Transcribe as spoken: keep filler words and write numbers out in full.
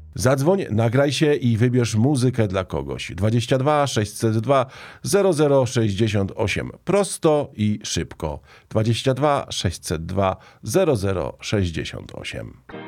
Zadzwoń, nagraj się i wybierz muzykę dla kogoś. dwadzieścia dwa sześćset dwa zero zero sześćdziesiąt osiem. Prosto i szybko. dwadzieścia dwa sześćset dwa zero zero sześćdziesiąt osiem.